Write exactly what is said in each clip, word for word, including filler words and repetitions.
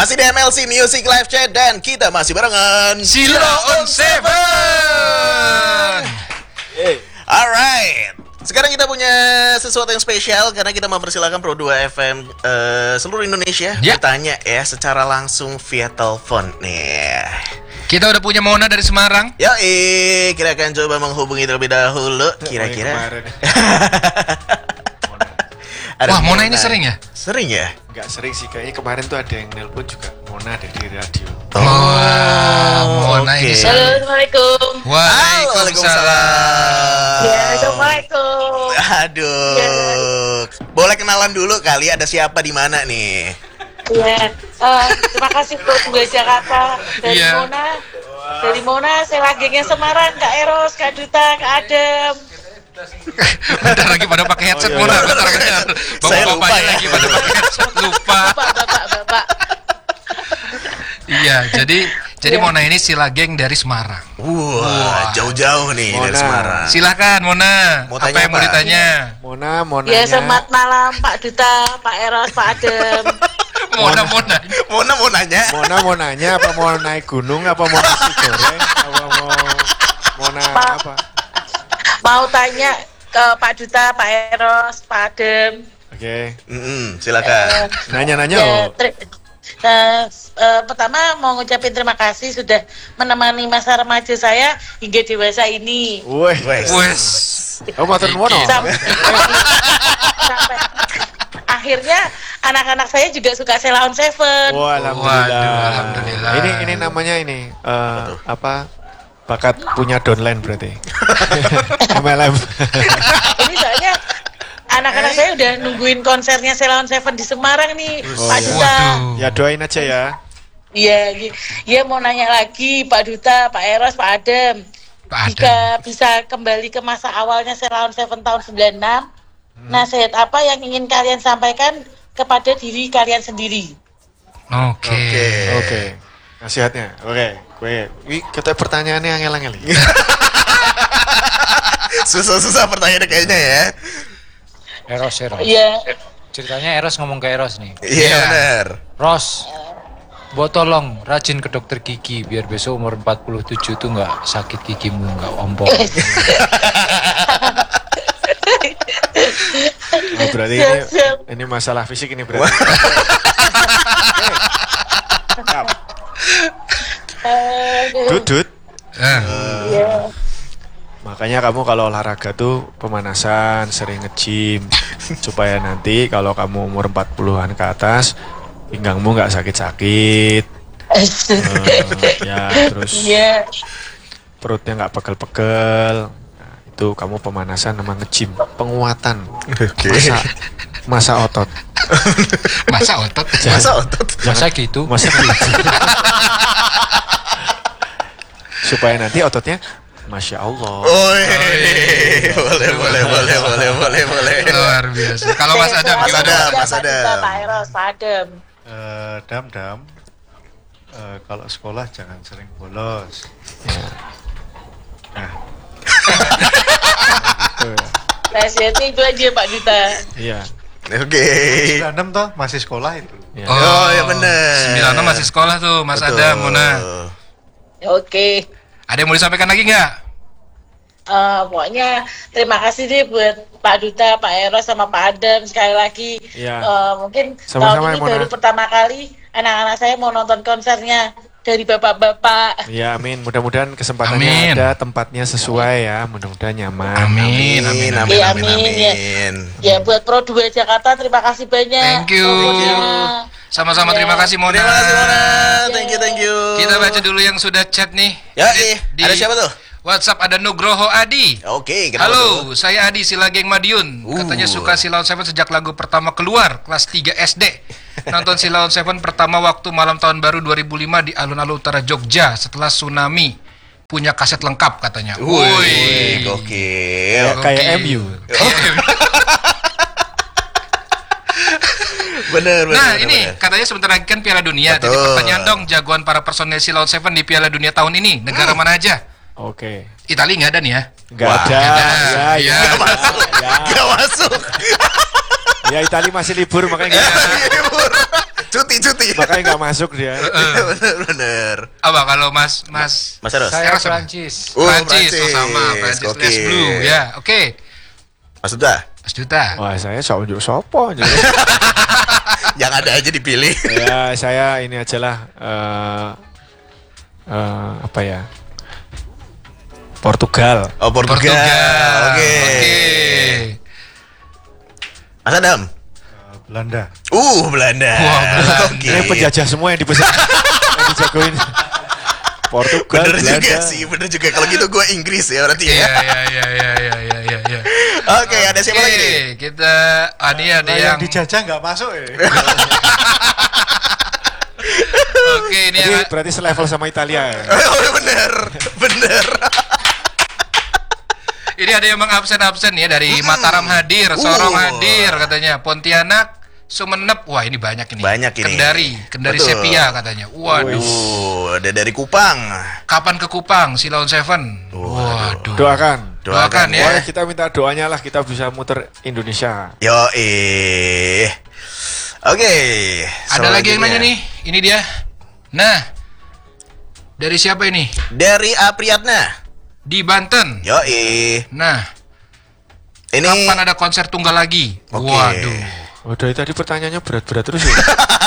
Masih di M L C Music Live Chat dan kita masih barengan Zero on Seven. Alright. Sekarang kita punya sesuatu yang spesial karena kita mempersilakan Pro dua F M uh, seluruh Indonesia ya. bertanya ya secara langsung via telepon nih. Kita udah punya Mona dari Semarang. Yoi, kita akan coba menghubungi terlebih dahulu. Kira-kira. Wah, Mona ini sering ya? Sering ya? Enggak sering sih, kayaknya kemarin tuh ada yang nelpon juga Mona dari radio. Oh, wow, Mona okay. ini Halo, Assalamualaikum. Waalaikumsalam. Ya, Assalamualaikum. Aduh, ya. Boleh kenalan dulu kali ada siapa di mana nih? Ya, uh, terima kasih Pro dua Jakarta dari ya. Mona. Dari Mona, saya lagengnya Semarang, Kak Eros, Kak Duta, Kak Adem. Bentar lagi pada pakai headset, oh, iya, Mona. Bentar lagi. Bapak-bapaknya ya. lagi pada pakai headset, lupa. Bapak-bapak. Iya, jadi jadi ya. Mona ini Silageng dari Semarang. Wah, wow, jauh-jauh nih Mona. Dari Semarang. Silakan Mona. Mau apa yang apa? Mau ditanya? Mona, Mona. Ya, selamat malam Pak Duta, Pak Eros, Pak Adem. Mona, Mona, Mona mau nanya. Mona mau nanya apa mau naik gunung apa mau nasi goreng apa mau Mona Pa- apa? Mau tanya ke Pak Duta, Pak Eros, Pak Adem. Oke. Okay. Mm-hmm, silakan. Uh, Nanya-nanya ya, oh. Ter- uh, uh, pertama mau ngucapin terima kasih sudah menemani masa remaja saya hingga dewasa ini. Wih, wes. Oh, matur nuwun. Sampai, sampai akhirnya anak-anak saya juga suka Sheila on Seven. Wah, alhamdulillah. Waduh, alhamdulillah. Ini ini namanya ini uh, apa? Bakat punya downline berarti. M L M. Ini soalnya anak-anak saya udah nungguin konsernya Sheila on Seven di Semarang nih, oh, Pak iya. Duta. Ya doain aja ya. Iya, ya mau nanya lagi Pak Duta, Pak Eros, Pak Adem. Pak Adem. Jika bisa kembali ke masa awalnya Sheila on Seven tahun sembilan puluh enam, hmm. nasihat apa yang ingin kalian sampaikan kepada diri kalian sendiri? Oke. Okay. Oke. Okay. Okay. Nasihatnya. Oke. Okay. Gue, wih, kata pertanyaannya angel-angel. Susah-susah pertanyaannya kayaknya ya. Eros, Eros. Iya. Ceritanya Eros ngomong ke Eros nih. Iya yeah, benar. Ros, buat tolong rajin ke dokter gigi biar besok umur empat puluh tujuh tuh nggak sakit gigimu, nggak ompong. Oh, berarti ini, ini masalah fisik ini berarti. Dudut. Uh, yeah. Makanya kamu kalau olahraga tuh pemanasan, sering nge-gym supaya nanti kalau kamu umur empat puluhan ke atas pinggangmu nggak sakit-sakit. uh, ya terus yeah. perutnya nggak pegel-pegel. Nah, itu kamu pemanasan sama nge-gym, penguatan. Okay. Masa masa otot. Masa otot. Masa otot. Masa gitu. Masa gitu. Supaya nanti ototnya Masya Allah. Oh, boleh, boleh, boleh, boleh, boleh, boleh. Luar biasa. Kalau Mas Adam gimana? Mas Adam. Pak Eros, Pak Adem. Uh, dam dam. Uh, kalau sekolah jangan sering bolos. Ya. Nah. Nasihatnya itu aja Pak Duta. Iya. Oke. Okay. sembilan enam toh masih sekolah itu. Ya. Oh, oh ya benar. sembilan enam masih sekolah tuh, Mas Betul. Adam, Mona. Oke. Okay. Ada yang mau disampaikan lagi nggak? Uh, pokoknya terima kasih deh buat Pak Duta, Pak Eros sama Pak Adem sekali lagi. Iya. Uh, mungkin Sama-sama, tahun ini Mona. baru pertama kali anak-anak saya mau nonton konsernya dari bapak-bapak. Ya amin. Mudah-mudahan kesempatannya Amin. ada, tempatnya sesuai ya. Mudah-mudahan nyaman. Amin, amin, amin, Ya, amin, amin, amin. Ya buat Pro dua Jakarta terima kasih banyak. Thank you. Pokoknya. Sama-sama, Ya. terima kasih Mona. Terima kasih Mona. Thank you, thank you. Kita baca dulu yang sudah chat nih. Ya, Di- di ada siapa tuh? WhatsApp ada Nugroho Adi. Oke, kenapa Halo, tuh? saya Adi Silageng Madiun. Uh. Katanya suka Sheila on Seven sejak lagu pertama keluar, kelas tiga S D. Nonton Sheila on Seven pertama waktu malam tahun baru dua ribu lima di alun-alun utara Jogja setelah tsunami. Punya kaset lengkap katanya. Wih, gokil. Kayak M U. Bener, bener. Nah bener, ini bener. katanya sebentar lagi kan Piala Dunia. Jadi Betul. pertanyaan dong, jagoan para personel Sheila on Seven di Piala Dunia tahun ini negara mana aja? Oke. Italia nggak ada nih ya? Nggak Wah, ada. nggak ada. Ya, Iya. ya. Gak masuk, Ya. gak masuk. Ya Italia masih libur makanya nggak ada. Libur. cuti cuti. Makanya nggak masuk dia. Bener-bener. Apa kalau Mas Mas Mas Eros. Saya Eros apa? Prancis. Oh, Prancis, oh Prancis. sama Prancis Oke. Les Blue ya. Oke. Mas Duta. Mas Duta. Wah, saya sok unjuk sopo aja. Yang ada aja dipilih. Ya, saya ini aja lah eh eh, apa ya? Portugal. Oh, Portugal. Portugal. Oke. Oke. Mas Adam. Eh, Belanda. Uh, Belanda. Wah, Belanda. Oke. Ini penjajah semua yang dibesar yang dijagoin. Portugal, Bener Belanda. juga sih, bener juga. Kalau gitu gue Inggris ya berarti Iya ya. iya iya iya iya iya iya iya. Oke, ada siapa lagi nih? Oke, kita ah, ini ada Nah, yang yang dijajah nggak masuk ya. Oke, ini Jadi yang berarti selevel sama Italia. Ya? Oh, bener, bener. ini ada yang mengabsen-absen ya dari Mataram hadir, Sorong Uh. hadir katanya, Pontianak, Sumenep. Wah, ini banyak ini. Banyak ini. Kendari, Kendari Betul. Sepia katanya. Waduh. Uh, ada dari Kupang. Kapan ke Kupang si Lawn Seven? Waduh. Doakan. Doakan ya. Wah, kita minta doanya lah kita bisa muter Indonesia. Yo eh. Oke. Ada lagi yang nanya nih. Ini dia. Nah. Dari siapa ini? Dari Apriyatna. Di Banten. Yo eh. Nah, Ini kapan ada konser tunggal lagi? Oke. Waduh. Oh, dari tadi pertanyaannya berat-berat terus ya.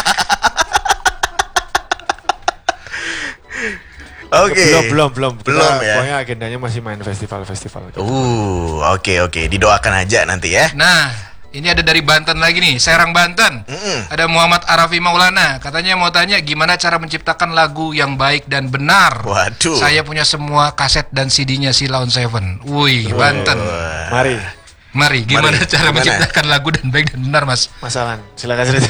Oke. Belum, belum, belum. Kita Belum ya. Pokoknya agendanya masih main festival-festival. Uh, oke oke, didoakan aja nanti ya. Nah, ini ada dari Banten lagi nih, Serang Banten. Mm-mm. Ada Muhammad Arafi Maulana. Katanya mau tanya gimana cara menciptakan lagu yang baik dan benar. Waduh. Saya punya semua kaset dan C D-nya si Lawn Seven. Wih, Banten. Mari, Mari, gimana Mari, cara gimana? menciptakan lagu dan baik dan benar, Mas? Mas Alan, silakan silakan.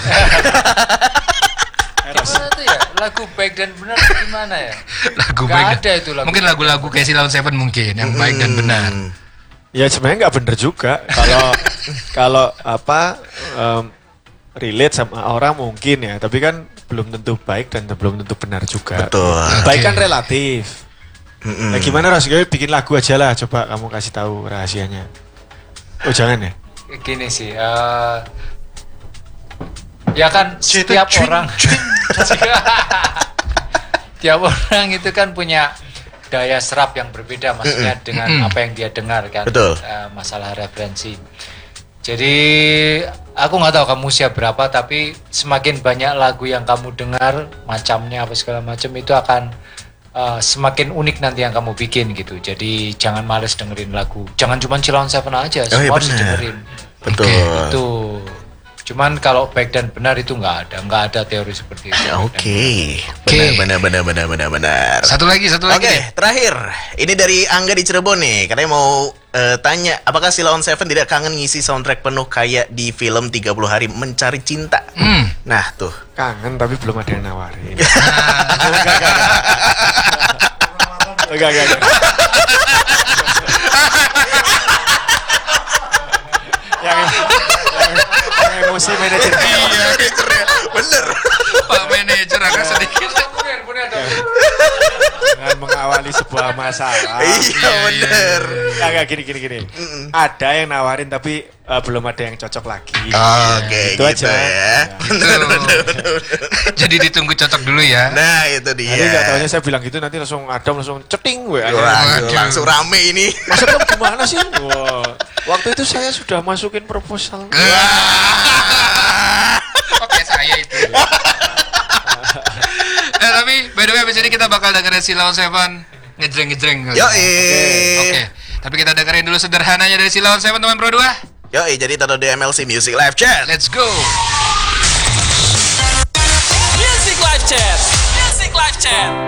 Gimana tuh ya? Lagu baik dan benar gimana ya? Lagu Nggak baik. ada dan- itu lagu. Mungkin lagu-lagu kayak si Lawn Seven mungkin yang baik dan benar. Hmm. Ya sebenarnya nggak bener juga. Kalau kalau apa em, relate sama orang mungkin ya, tapi kan belum tentu baik dan belum tentu benar juga. Betul. Baik Oke. kan relatif. Mm-mm. Nah gimana Ros? Gue bikin lagu aja lah. Coba kamu kasih tahu rahasianya. Oh jangan ya? Gini sih, eh, ya kan Cik, setiap cik, orang, tiap orang itu kan punya daya serap yang berbeda, maksudnya dengan Mm-mm. apa yang dia dengar kan, Betul. eh, masalah referensi. Jadi aku nggak tahu kamu usia berapa, tapi semakin banyak lagu yang kamu dengar, macamnya apa segala macam itu akan uh, semakin unik nanti yang kamu bikin gitu. Jadi jangan males dengerin lagu. Jangan cuma Cilon Seven aja, Oh, iya semua harus benar. dengerin. Betul. Itu. Cuman kalau baik dan benar itu nggak ada, nggak ada teori seperti itu. Ya, Oke. Oke. Benar benar benar benar benar benar. Satu lagi, satu Oke, lagi. deh. terakhir. Ini dari Angga di Cirebon nih. Katanya mau eh, tanya, apakah si Lawn Seven tidak kangen ngisi soundtrack penuh kayak di film tiga puluh hari Mencari Cinta? Hmm. Nah, tuh. Kangen tapi belum ada yang nawarin. Nah, Enggak, enggak, enggak. yang, yang, yang emosi manajer. Iya, manajernya. Bener. Pak manajer agak sedikit. Dengan mengawali sebuah masalah. Iya, bener. Enggak, enggak, gini, gini, gini. Ada yang nawarin tapi eh, belum ada yang cocok lagi. Oke, Itu gitu aja. ya. Bener, bener, bener, bener. Jadi ditunggu cocok dulu ya. Nah, itu dia. Nanti nggak taunya saya bilang gitu nanti langsung Adam langsung ceting gue. Waduh, Waduh. langsung rame ini. Maksudnya gimana sih? Wah, waktu itu saya sudah masukin proposal. Oke, saya itu. Eh, tapi by the way abis ini kita bakal dengerin si Lawn Seven ngejreng-ngejreng. Yo, Oke. Tapi kita dengerin dulu sederhananya dari si Lawn Seven teman Pro dua. Yo, jadi tato di M L C Music Live Chat. Let's go. Music Live Chat. Music Live Chat.